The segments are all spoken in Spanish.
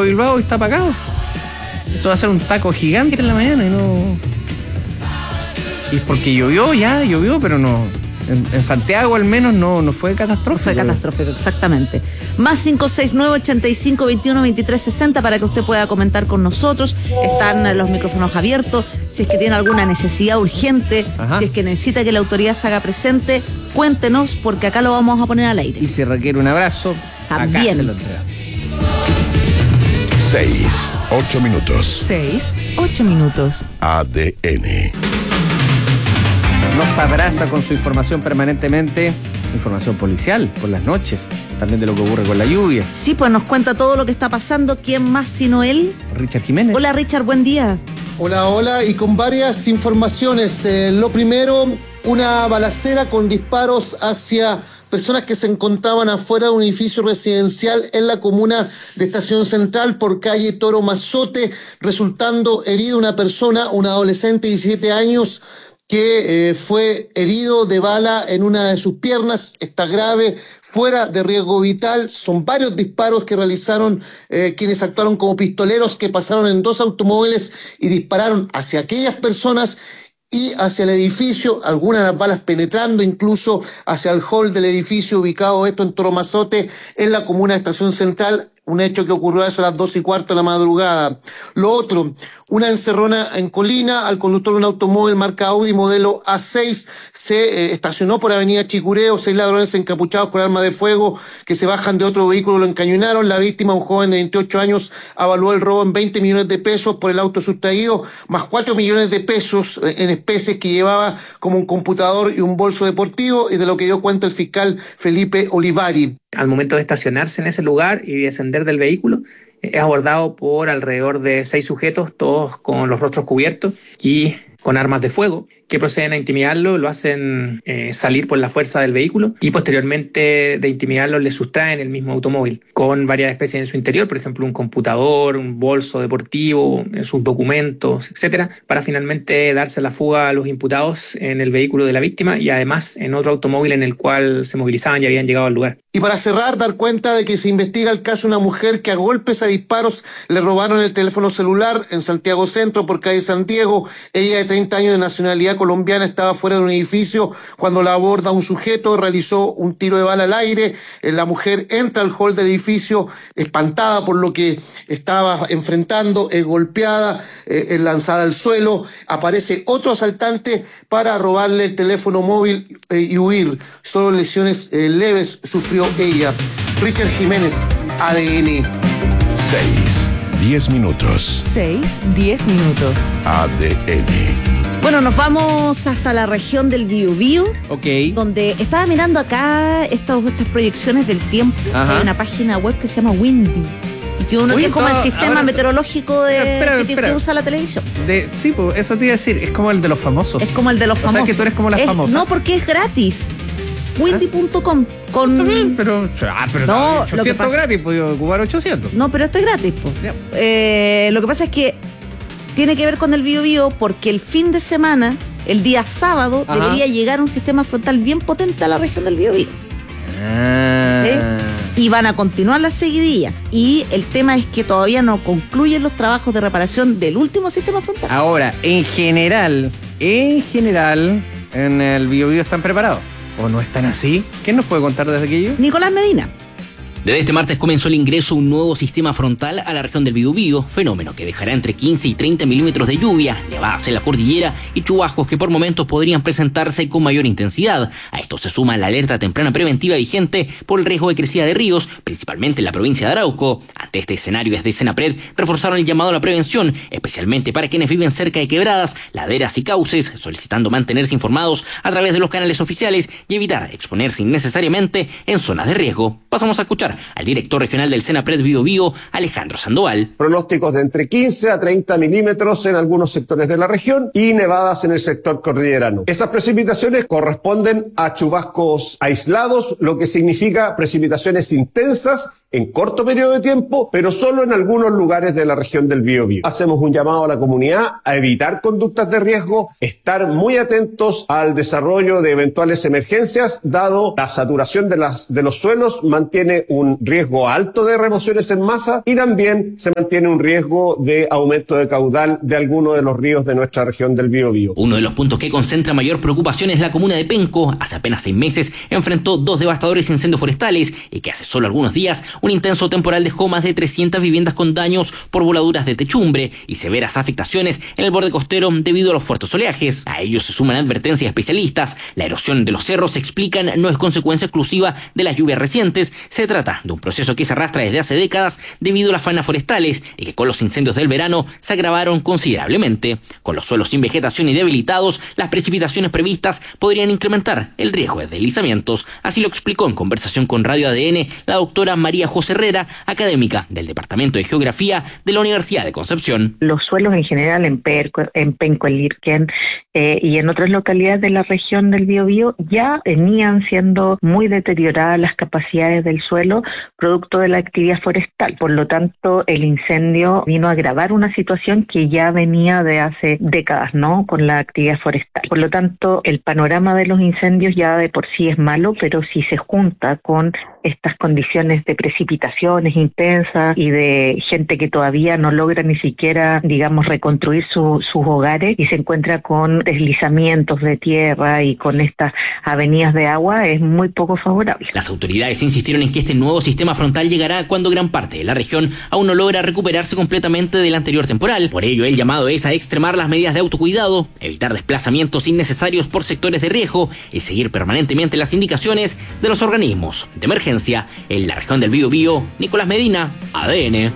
Bilbao y está apagado. Eso va a ser un taco gigante en la mañana y no... Y es porque llovió, pero no... En Santiago al menos no fue catastrófico. Fue catastrófico, exactamente. Más 569-85-21-2360 para que usted pueda comentar con nosotros. Están los micrófonos abiertos. Si es que tiene alguna necesidad urgente, si es que necesita que la autoridad se haga presente, cuéntenos, porque acá lo vamos a poner al aire. Y si requiere un abrazo, también. Acá se lo entregamos. 6-8 minutos. 6-8 minutos. ADN. Nos abraza con su información permanentemente, información policial por las noches, también de lo que ocurre con la lluvia. Sí, pues nos cuenta todo lo que está pasando. ¿Quién más sino él? Richard Jiménez. Hola Richard, buen día. Hola, y con varias informaciones. Lo primero, una balacera con disparos hacia personas que se encontraban afuera de un edificio residencial en la comuna de Estación Central por calle Toro Mazote, resultando herida una persona, un adolescente de 17 años, que fue herido de bala en una de sus piernas, está grave, fuera de riesgo vital. Son varios disparos que realizaron quienes actuaron como pistoleros, que pasaron en 2 automóviles y dispararon hacia aquellas personas y hacia el edificio, algunas de las balas penetrando incluso hacia el hall del edificio ubicado esto en Toro Mazote, en la comuna de Estación Central. Un hecho que ocurrió a eso a las 2:15 de la madrugada. Lo otro, una encerrona en Colina. Al conductor de un automóvil marca Audi modelo A6 se estacionó por avenida Chicureo. 6 ladrones encapuchados con armas de fuego que se bajan de otro vehículo lo encañonaron. La víctima, un joven de 28 años, avaló el robo en 20 millones de pesos por el auto sustraído, más 4 millones de pesos en especies que llevaba, como un computador y un bolso deportivo, y de lo que dio cuenta el fiscal Felipe Olivari. Al momento de estacionarse en ese lugar y descender del vehículo, es abordado por alrededor de 6 sujetos, todos con los rostros cubiertos y con armas de fuego, que proceden a intimidarlo, lo hacen salir por la fuerza del vehículo y posteriormente de intimidarlo le sustraen el mismo automóvil con varias especies en su interior, por ejemplo un computador, un bolso deportivo, sus documentos, etcétera, para finalmente darse la fuga a los imputados en el vehículo de la víctima y además en otro automóvil en el cual se movilizaban y habían llegado al lugar. Y para cerrar, dar cuenta de que se investiga el caso de una mujer que a golpes, a disparos, le robaron el teléfono celular en Santiago Centro por calle San Diego. Ella, de 30 años de nacionalidad colombiana, estaba fuera de un edificio cuando la aborda un sujeto, realizó un tiro de bala al aire. La mujer entra al hall del edificio espantada por lo que estaba enfrentando, es golpeada, es lanzada al suelo. Aparece otro asaltante para robarle el teléfono móvil y huir. Solo lesiones leves sufrió ella. Richard Jiménez, ADN. 6-10 minutos. 6-10 minutos. ADN. Bueno, nos vamos hasta la región del Biobío, donde estaba mirando acá estas proyecciones del tiempo. Hay una página web que se llama Windy, y que uno que es como el sistema meteorológico que usa la televisión. Sí, pues eso te iba a decir, es como el de los famosos. Es como el de los famosos. O sea que tú eres como las famosas. No, porque es gratis. Windy.com con... Pero no, 800 gratis, podía ocupar 800. No, pero esto es gratis, pues. Lo que pasa es que tiene que ver con el Biobío porque el fin de semana, el día sábado, debería llegar un sistema frontal bien potente a la región del Biobío. Y van a continuar las seguidillas. Y el tema es que todavía no concluyen los trabajos de reparación del último sistema frontal. Ahora, en general, en el Biobío están preparados. ¿O no están así? ¿Quién nos puede contar desde aquello? Nicolás Medina. Desde este martes comenzó el ingreso de un nuevo sistema frontal a la región del Biobío, fenómeno que dejará entre 15 y 30 milímetros de lluvia, nevadas en la cordillera y chubascos que por momentos podrían presentarse con mayor intensidad. A esto se suma la alerta temprana preventiva vigente por el riesgo de crecida de ríos, principalmente en la provincia de Arauco. Ante este escenario, desde Senapred reforzaron el llamado a la prevención, especialmente para quienes viven cerca de quebradas, laderas y cauces, solicitando mantenerse informados a través de los canales oficiales y evitar exponerse innecesariamente en zonas de riesgo. Pasamos a escuchar al director regional del Senapred Biobío, Alejandro Sandoval. Pronósticos de entre 15 a 30 milímetros en algunos sectores de la región y nevadas en el sector cordillerano. Esas precipitaciones corresponden a chubascos aislados, lo que significa precipitaciones intensas en corto periodo de tiempo, pero solo en algunos lugares de la región del Biobío. Hacemos un llamado a la comunidad a evitar conductas de riesgo, estar muy atentos al desarrollo de eventuales emergencias, dado la saturación de los suelos mantiene un riesgo alto de remociones en masa y también se mantiene un riesgo de aumento de caudal de algunos de los ríos de nuestra región del Biobío. Uno de los puntos que concentra mayor preocupación es la comuna de Penco. Hace apenas 6 meses enfrentó 2 devastadores incendios forestales y que hace solo algunos días un intenso temporal dejó más de 300 viviendas con daños por voladuras de techumbre y severas afectaciones en el borde costero debido a los fuertes oleajes. A ello se suman advertencias de especialistas. La erosión de los cerros, se explican, no es consecuencia exclusiva de las lluvias recientes. Se trata de un proceso que se arrastra desde hace décadas debido a las faenas forestales y que con los incendios del verano se agravaron considerablemente. Con los suelos sin vegetación y debilitados, las precipitaciones previstas podrían incrementar el riesgo de deslizamientos. Así lo explicó en conversación con Radio ADN la doctora María José Herrera, académica del Departamento de Geografía de la Universidad de Concepción. Los suelos en general en Penco, en Lirquén y en otras localidades de la región del Biobío ya venían siendo muy deterioradas las capacidades del suelo producto de la actividad forestal. Por lo tanto, el incendio vino a agravar una situación que ya venía de hace décadas, ¿no?, con la actividad forestal. Por lo tanto, el panorama de los incendios ya de por sí es malo, pero si se junta con estas condiciones de precipitaciones intensas y de gente que todavía no logra ni siquiera, digamos, reconstruir sus hogares y se encuentra con deslizamientos de tierra y con estas avenidas de agua, es muy poco favorable. Las autoridades insistieron en que este nuevo sistema frontal llegará cuando gran parte de la región aún no logra recuperarse completamente del anterior temporal. Por ello, el llamado es a extremar las medidas de autocuidado, evitar desplazamientos innecesarios por sectores de riesgo y seguir permanentemente las indicaciones de los organismos de emergencia. En la región del Biobío, Nicolás Medina, ADN.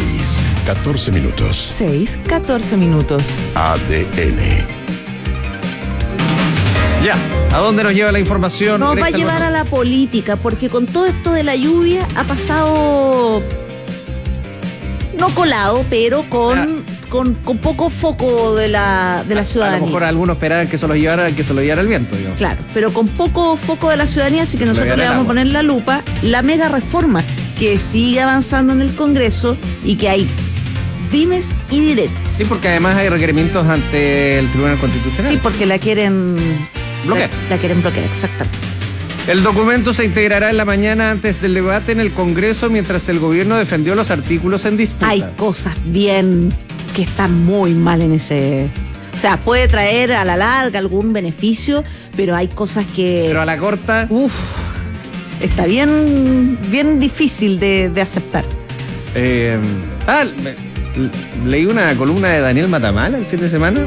6:14 minutos. 6:14 minutos. ADN. Ya, ¿a dónde nos lleva la información? Nos va a llevar a la política, porque con todo esto de la lluvia ha pasado, no colado, pero con poco foco de la ciudadanía. A lo mejor algunos esperaban que se lo llevara el viento, digamos. Claro, pero con poco foco de la ciudadanía, así que nosotros le vamos a poner la lupa, la mega reforma que sigue avanzando en el Congreso y que hay dimes y diretes. Sí, porque además hay requerimientos ante el Tribunal Constitucional. Sí, porque la quieren bloquear. La quieren bloquear, exactamente. El documento se integrará en la mañana antes del debate en el Congreso mientras el gobierno defendió los artículos en disputa. Hay cosas bien que están muy mal en ese... O sea, puede traer a la larga algún beneficio, pero hay cosas que... Pero a la corta... Está bien difícil de aceptar. Leí una columna de Daniel Matamala el fin de semana.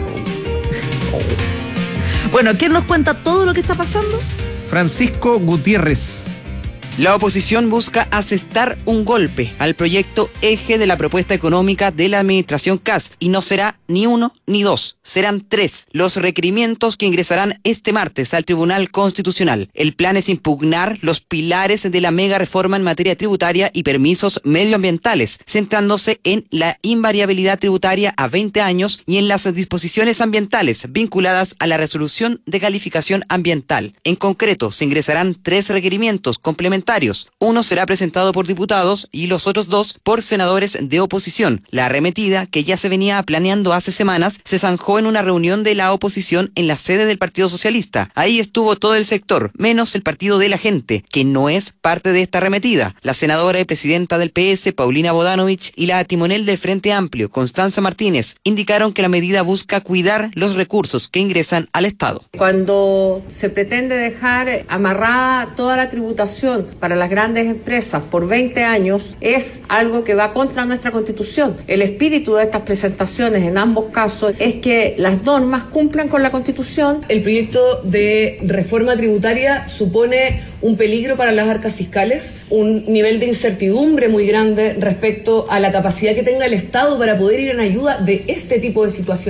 Bueno, ¿quién nos cuenta todo lo que está pasando? Francisco Gutiérrez. La oposición busca asestar un golpe al proyecto eje de la propuesta económica de la administración Kast y no será ni uno ni dos, serán 3 los requerimientos que ingresarán este martes al Tribunal Constitucional. El plan es impugnar los pilares de la mega reforma en materia tributaria y permisos medioambientales, centrándose en la invariabilidad tributaria a 20 años y en las disposiciones ambientales vinculadas a la resolución de calificación ambiental. En concreto, se ingresarán 3 requerimientos complementarios. Uno será presentado por diputados y los otros 2 por senadores de oposición. La arremetida, que ya se venía planeando hace semanas, se zanjó en una reunión de la oposición en la sede del Partido Socialista. Ahí estuvo todo el sector, menos el Partido de la Gente, que no es parte de esta arremetida. La senadora y presidenta del PS, Paulina Bodanovich, y la timonel del Frente Amplio, Constanza Martínez, indicaron que la medida busca cuidar los recursos que ingresan al Estado. Cuando se pretende dejar amarrada toda la tributación para las grandes empresas por 20 años, es algo que va contra nuestra Constitución. El espíritu de estas presentaciones en ambos casos es que las normas cumplan con la Constitución. El proyecto de reforma tributaria supone un peligro para las arcas fiscales, un nivel de incertidumbre muy grande respecto a la capacidad que tenga el Estado para poder ir en ayuda de este tipo de situaciones.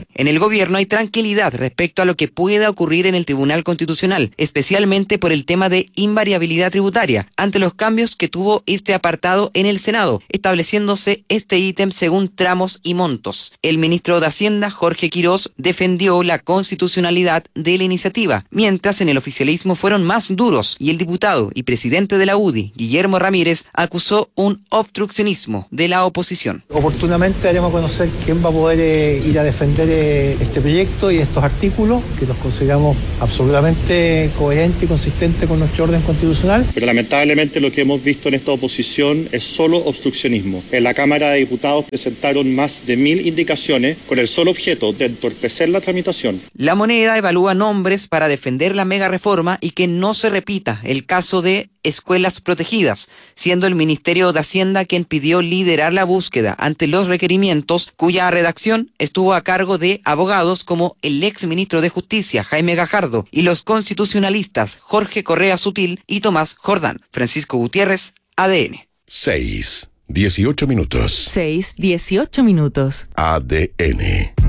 En el gobierno hay tranquilidad respecto a lo que pueda ocurrir en el Tribunal Constitucional, especialmente por el tema de invariabilidad tributaria, ante los cambios que tuvo este apartado en el Senado, estableciéndose este ítem según tramos y montos. El ministro de Hacienda, Jorge Quirós, defendió la constitucionalidad de la iniciativa, mientras en el oficialismo fueron más duros y el diputado y presidente de la UDI, Guillermo Ramírez, acusó un obstruccionismo de la oposición. Oportunamente haremos a conocer quién va a poder ir a defender este proyecto y estos artículos que los consideramos absolutamente coherentes y consistentes con nuestro orden constitucional. Pero lamentablemente lo que hemos visto en esta oposición es solo obstruccionismo. En la Cámara de Diputados presentaron más de 1000 indicaciones con el solo objeto de entorpecer la tramitación. La Moneda evalúa nombres para defender la mega reforma y que no se repita el caso de escuelas protegidas, siendo el Ministerio de Hacienda quien pidió liderar la búsqueda ante los requerimientos, cuya redacción estuvo a cargo de abogados como el ex ministro de Justicia, Jaime Gajardo, y los constitucionalistas Jorge Correa Sutil y Tomás Jordán. Francisco Gutiérrez, ADN. 6:18 minutos. 6:18 minutos. ADN.